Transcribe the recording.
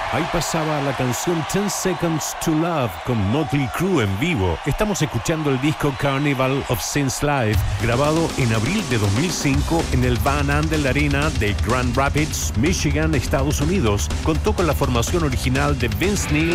Ahí pasaba la canción 10 Seconds to Love con Motley Crue en vivo. Estamos escuchando el disco Carnival of Sins Live, grabado en abril de 2005 en el Van Andel Arena de Grand Rapids, Michigan, Estados Unidos. Contó con la formación original de Vince Neil